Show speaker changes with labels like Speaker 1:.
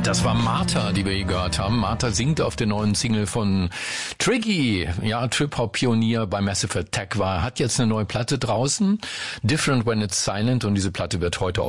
Speaker 1: Das war Martha, die wir hier gehört haben. Martha singt auf der neuen Single von Tricky. Ja, Trip-Hop-Pionier bei Massive Attack hat jetzt eine neue Platte draußen. Different When It's Silent. Und diese Platte wird heute